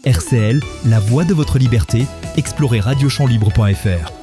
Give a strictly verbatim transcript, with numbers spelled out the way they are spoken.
R C L, la voix de votre liberté, explorez radio champ libre point f r.